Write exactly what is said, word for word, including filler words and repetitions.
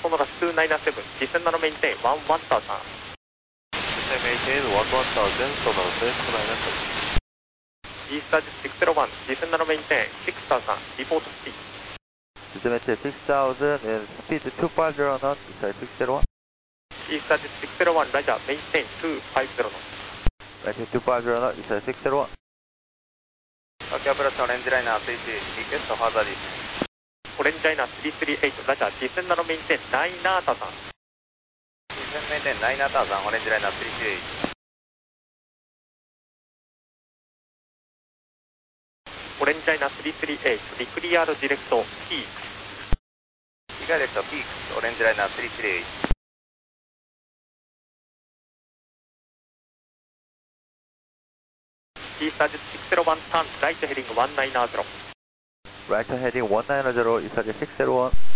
Sonora two nine seven, descend and maintain one one thousand. Maintain one one thousand, Sonora two nine seven. Eastern six zero one, descend and maintain six thousand, report speed. Maintain six thousand and speed two five zero knots, Eastern six zero one. Eastern six zero one, Roger, maintain two five zero knots. Maintain two five zero knots, Eastern six zero one. Okay, approach orange liner three three eight, request further descent. Orange liner three three eight, Roger, descend and maintain nine thousand. Descend maintain nine thousand, orange liner three three eight. Orange liner three three eight, declare direct peak. Direct peak, orange liner three three eight. Eastern six zero one, turn right heading one nine zero. Right heading one nine zero, Eastern six zero one.